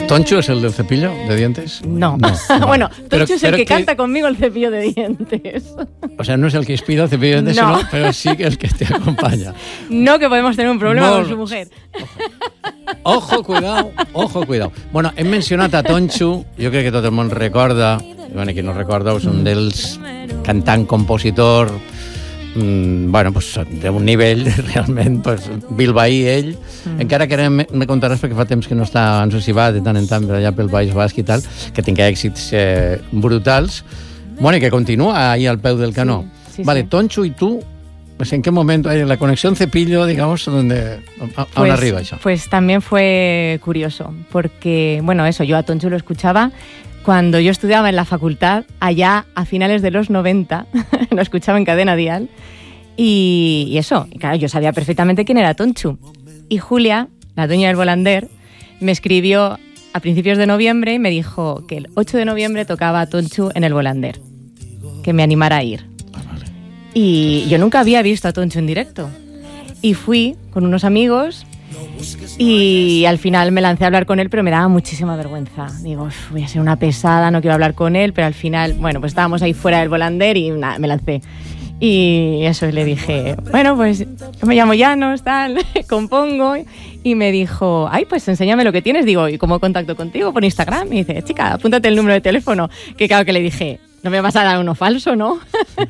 ¿Tonchu es el del cepillo de dientes? No. Bueno, Tonchu es el que canta conmigo el cepillo de dientes. O sea, no es el que inspira el cepillo de dientes, no. Pero sí que el que te acompaña. No, que podemos tener un problema con su mujer. Ojo, cuidado. Bueno, hem mencionat a Tonchu, jo crec que tot el món recorda, bueno, qui no recorda, és un dels cantant, compositor, bueno, pues, d'un nivell realment pues, bilbaí ell, encara que ara me contaràs perquè fa temps que no està, no sé si va de tant en tant allà pel País Basc i tal, que tinga èxits brutals, bueno, i que continua ahí al peu del canó. Sí, vale, sí. Tonchu y tú, pues ¿en qué momento hay la conexión cepillo, digamos, donde aún arriba eso? Pues también fue curioso, porque, bueno, eso, yo a Tonchu lo escuchaba cuando yo estudiaba en la facultad, allá a finales de los 90, lo escuchaba en Cadena Dial, y eso, y claro, yo sabía perfectamente quién era Tonchu. Y Julia, la dueña del Volander, me escribió a principios de noviembre y me dijo que el 8 de noviembre tocaba a Tonchu en el Volander, que me animara a ir. Y yo nunca había visto a Tonchu en directo. Y fui con unos amigos y al final me lancé a hablar con él, pero me daba muchísima vergüenza. Digo, voy a ser una pesada, no quiero hablar con él, pero al final, bueno, pues estábamos ahí fuera del Volander y nada, me lancé. Y eso, le dije, bueno, pues yo me llamo Llanos, tal, compongo. Y me dijo, ay, pues enséñame lo que tienes. Digo, ¿y cómo contacto contigo? Por Instagram. Y dice, chica, apúntate el número de teléfono. Que claro que le dije, no me vas a dar uno falso, ¿no?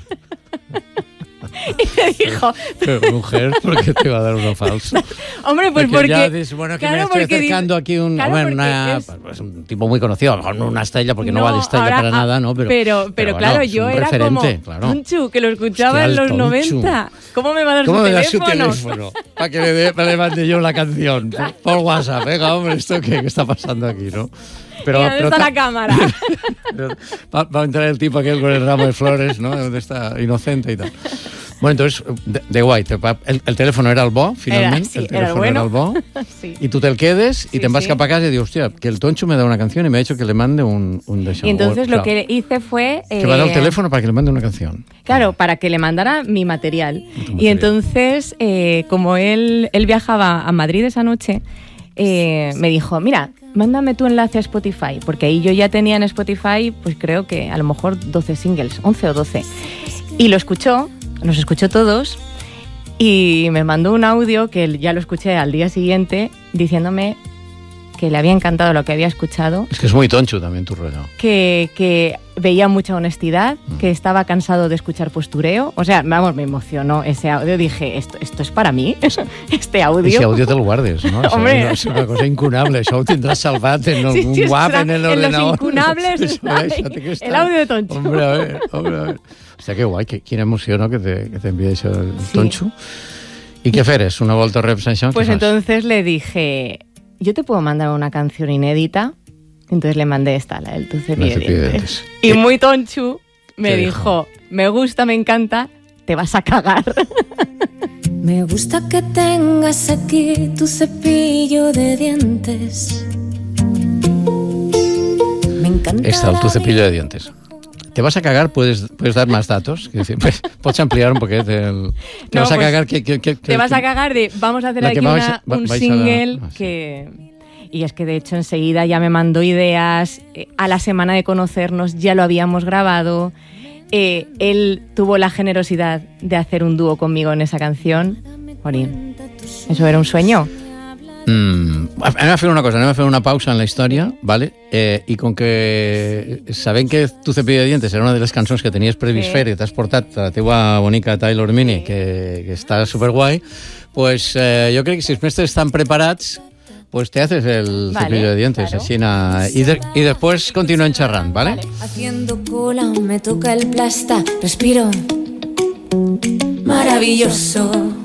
Y me dijo... Pero mujer, ¿por qué te va a dar uno falso? Hombre, pues porque... Ya dices, bueno, que claro, me estoy acercando aquí un... Claro, bueno, es un tipo muy conocido, a lo mejor no una estrella, porque no va de estrella para nada, ¿no? Pero bueno, claro, yo era como... Claro. Tonchu, que lo escuchaba en los 90. ¿Cómo me va a dar su teléfono? Para que le mande yo la canción por WhatsApp. Venga, hombre, ¿esto qué está pasando aquí, no? ¿Dónde está la cámara? Va a entrar el tipo aquel con el ramo de flores, ¿no? ¿Dónde está? Inocente y tal. Bueno, entonces, de guay, el teléfono era el bo, finalment, sí, el teléfono era el bo, sí. Y tú te el quedes y te vas cap a casa y digo, hostia, que el Tonchu me da una canción y me ha dicho que le mande un deseo. Y entonces lo que hice fue... que me ha dado el teléfono para que le mande una canción. Claro, para que le mandara mi material. Y entonces, como él viajaba a Madrid esa noche, me dijo, mira, mándame tu enlace a Spotify, porque ahí yo ya tenía en Spotify, pues creo que a lo mejor 12 singles, 11 o 12. Y lo escuchó, los escuchó todos y me mandó un audio que ya lo escuché al día siguiente diciéndome que le había encantado lo que había escuchado. Es que es muy Tonchu también tu rollo. Que veía mucha honestidad, que estaba cansado de escuchar postureo. O sea, vamos, me emocionó ese audio. Dije, esto es para mí, este audio. Ese audio te lo guardes, ¿no? Hombre. Es una cosa incunable. Això ho tendrás salvat en un WAP en el ordenador. En los incunables, el audio de Tonchu. Hombre, a ver. O sea, qué guay, quina emoció, ¿no? Que te envíe això el Tonchu. ¿Y qué feres? ¿Una volta reps això? Pues entonces le dije, yo te puedo mandar una canción inédita. Entonces le mandé esta, la del Tu cepillo de dientes. Y muy Tonchu me dijo, me gusta, me encanta, te vas a cagar. Me gusta que tengas aquí tu cepillo de dientes. Me encanta. Está el Tu cepillo de dientes. ¿Te vas a cagar? ¿Puedes dar más datos? ¿Puedes ampliar un poquito? ¿Te vas a cagar? Te vas a cagar de, vamos a hacer aquí un single que... Y es que de hecho enseguida ya me mandó ideas, a la semana de conocernos ya lo habíamos grabado, él tuvo la generosidad de hacer un dúo conmigo en esa canción. Jorín, eso era un sueño. Anem a fer una cosa, anem a fer una pausa en la història, ¿vale? I com que sabem que Tu cepillo de dientes era una de les cançons que tenies previst fer i t'has portat a la teua bonica Taylor Mini, que està superguai, pues jo crec que si els mestres estan preparats, pues te haces el cepillo de dientes, claro. Y después continúen charrando, ¿vale? Haciendo cola me toca el plasta, respiro, maravilloso.